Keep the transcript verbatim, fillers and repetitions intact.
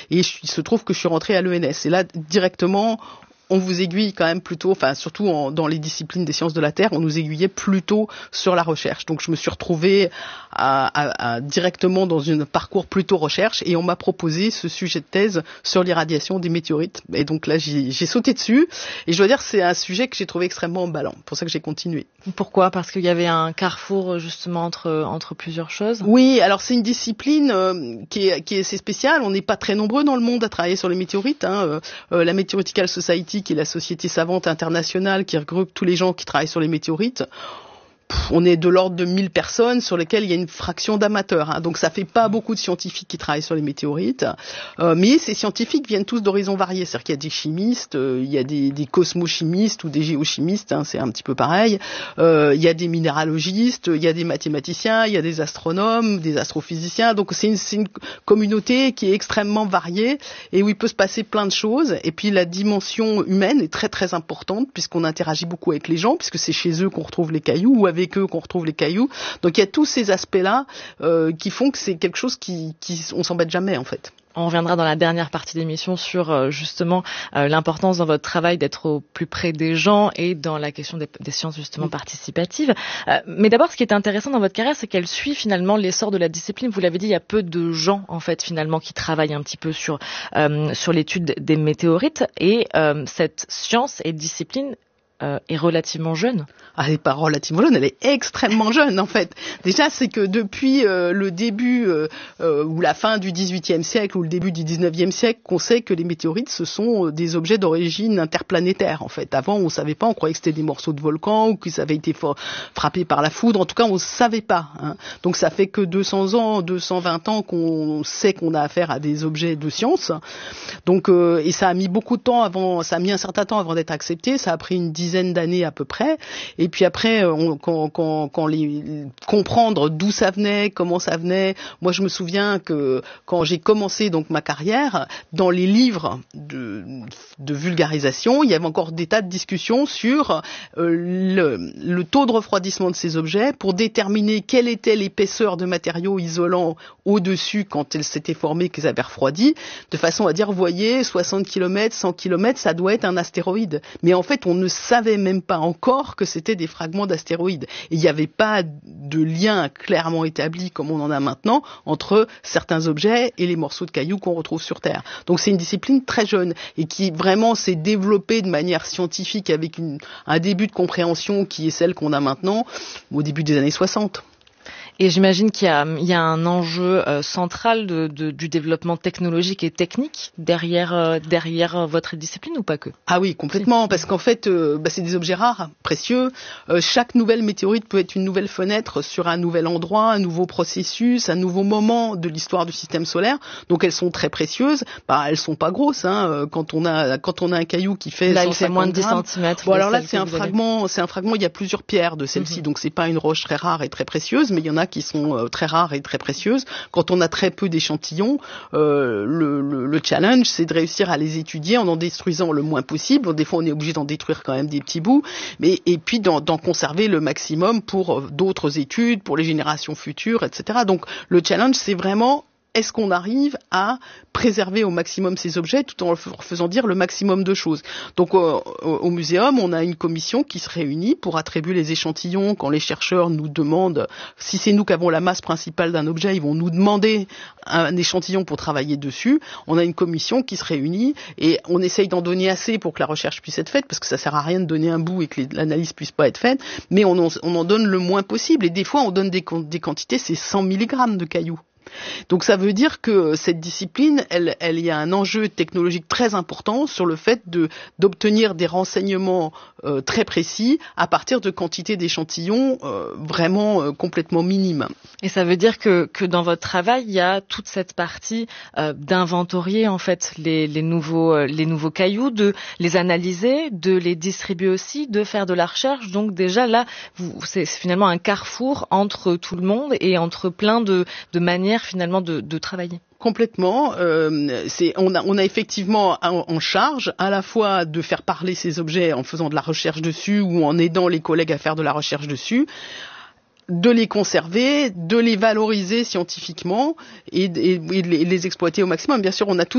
Et je, il se trouve que je suis rentrée à l'E N S. Et là, directement, on vous aiguille quand même plutôt, enfin surtout en, dans les disciplines des sciences de la Terre, on nous aiguillait plutôt sur la recherche. Donc je me suis retrouvée à, à, à, directement dans un parcours plutôt recherche et on m'a proposé ce sujet de thèse sur l'irradiation des météorites. Et donc là j'ai, j'ai sauté dessus et je dois dire que c'est un sujet que j'ai trouvé extrêmement emballant. C'est pour ça que j'ai continué. Pourquoi ? Parce qu'il y avait un carrefour justement entre, entre plusieurs choses ? Oui, alors c'est une discipline euh, qui, est, qui est assez spéciale. On n'est pas très nombreux dans le monde à travailler sur les météorites. Hein. Euh, euh, la Meteoritical Society, qui est la société savante internationale qui regroupe tous les gens qui travaillent sur les météorites, on est de l'ordre de mille personnes sur lesquelles il y a une fraction d'amateurs. Hein. Donc ça fait pas beaucoup de scientifiques qui travaillent sur les météorites. Euh, mais ces scientifiques viennent tous d'horizons variés. C'est-à-dire qu'il y a des chimistes, euh, il y a des, des cosmochimistes ou des géochimistes, hein, c'est un petit peu pareil. Euh, il y a des minéralogistes, il y a des mathématiciens, il y a des astronomes, des astrophysiciens. Donc c'est une, c'est une communauté qui est extrêmement variée et où il peut se passer plein de choses. Et puis la dimension humaine est très très importante puisqu'on interagit beaucoup avec les gens, puisque c'est chez eux qu'on retrouve les cailloux ou avec avec eux qu'on retrouve les cailloux. Donc il y a tous ces aspects-là euh, qui font que c'est quelque chose qui, qui on s'embête jamais en fait. On reviendra dans la dernière partie de l'émission sur euh, justement euh, l'importance dans votre travail d'être au plus près des gens et dans la question des, des sciences justement mmh. participatives. Euh, mais d'abord, ce qui est intéressant dans votre carrière, c'est qu'elle suit finalement l'essor de la discipline. Vous l'avez dit, il y a peu de gens en fait finalement qui travaillent un petit peu sur euh, sur l'étude des météorites et euh, cette science et discipline Euh, est relativement jeune. Ah, elle n'est pas relativement jeune, elle est extrêmement jeune en fait. Déjà, c'est que depuis euh, le début euh, euh, ou la fin du dix-huitième siècle ou le début du dix-neuvième siècle qu'on sait que les météorites, ce sont euh, des objets d'origine interplanétaire en fait. Avant, on ne savait pas, on croyait que c'était des morceaux de volcan ou qu'ils avaient été for- frappés par la foudre. En tout cas, on ne savait pas. Hein. Donc ça fait que deux cents ans, deux cent vingt ans qu'on sait qu'on a affaire à des objets de science. Donc, euh, et ça a mis beaucoup de temps avant, ça a mis un certain temps avant d'être accepté. Ça a pris une dizaine d'années à peu près, et puis après on, quand, quand, quand les, comprendre d'où ça venait, comment ça venait. Moi je me souviens que quand j'ai commencé donc ma carrière, dans les livres de, de vulgarisation, il y avait encore des tas de discussions sur euh, le, le taux de refroidissement de ces objets pour déterminer quelle était l'épaisseur de matériaux isolants au-dessus quand elles s'étaient formées, qu'ils avaient refroidi, de façon à dire, vous voyez, soixante kilomètres, cent kilomètres, ça doit être un astéroïde. Mais en fait, on ne savait même pas encore que c'était des fragments d'astéroïdes. Et il n'y avait pas de lien clairement établi, comme on en a maintenant, entre certains objets et les morceaux de cailloux qu'on retrouve sur Terre. Donc c'est une discipline très jeune et qui vraiment s'est développée de manière scientifique avec une, un début de compréhension qui est celle qu'on a maintenant au début des années soixante. Et j'imagine qu'il y a, il y a un enjeu euh, central de, de, du développement technologique et technique derrière, euh, derrière votre discipline ou pas que ? Ah oui, complètement, parce qu'en fait, euh, bah, c'est des objets rares, précieux. Euh, chaque nouvelle météorite peut être une nouvelle fenêtre sur un nouvel endroit, un nouveau processus, un nouveau moment de l'histoire du système solaire. Donc elles sont très précieuses. Bah, elles sont pas grosses. Hein. Quand on a, quand on a un caillou qui fait là, cent cinquante il fait moins de dix grammes, centimètres. Bon, alors là, c'est un fragment, c'est un fragment. Il y a plusieurs pierres de celle-ci, mm-hmm. donc c'est pas une roche très rare et très précieuse, mais il y en a qui sont euh, très rares et très précieuses. Quand on a très peu d'échantillons, euh, le, le, le challenge, c'est de réussir à les étudier en en détruisant le moins possible. Des fois, on est obligé d'en détruire quand même des petits bouts, mais et puis d'en, d'en conserver le maximum pour euh, d'autres études, pour les générations futures, et cetera. Donc, le challenge, c'est vraiment est-ce qu'on arrive à préserver au maximum ces objets tout en leur faisant dire le maximum de choses. Donc euh, au muséum, on a une commission qui se réunit pour attribuer les échantillons. Quand les chercheurs nous demandent, si c'est nous qui avons la masse principale d'un objet, ils vont nous demander un échantillon pour travailler dessus. On a une commission qui se réunit et on essaye d'en donner assez pour que la recherche puisse être faite, parce que ça sert à rien de donner un bout et que l'analyse puisse pas être faite, mais on en, on en donne le moins possible. Et des fois, on donne des, des quantités, c'est cent milligrammes de cailloux. Donc ça veut dire que cette discipline, elle, elle y a un enjeu technologique très important sur le fait de d'obtenir des renseignements euh, très précis à partir de quantités d'échantillons euh, vraiment euh, complètement minimes. Et ça veut dire que que dans votre travail, il y a toute cette partie euh, d'inventorier en fait les les nouveaux euh, les nouveaux cailloux, de les analyser, de les distribuer aussi, de faire de la recherche. Donc déjà là, vous, c'est finalement un carrefour entre tout le monde et entre plein de de manières finalement de, de travailler. Complètement. Euh, c'est, on, a, on a effectivement en, en charge à la fois de faire parler ces objets en faisant de la recherche dessus ou en aidant les collègues à faire de la recherche dessus, de les conserver, de les valoriser scientifiquement et, et, et de les exploiter au maximum. Bien sûr, on a tout